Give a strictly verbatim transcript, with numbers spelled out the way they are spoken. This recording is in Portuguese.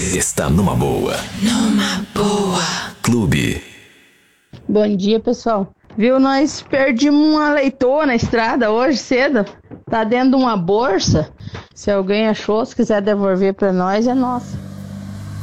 está numa boa. Numa boa. Clube. Bom dia, pessoal. Viu, nós perdemos uma leitoa na estrada hoje cedo. Tá dentro de uma bolsa. Se alguém achou, se quiser devolver pra nós, é nossa.